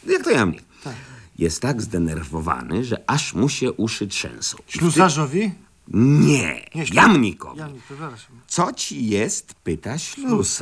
Jak to jamnik. Tak. Jest tak zdenerwowany, że aż mu się uszy trzęsą. Ślusarzowi? Nie, jamnikowi. Jamnik, przepraszam. Co ci jest, pyta ślusarz.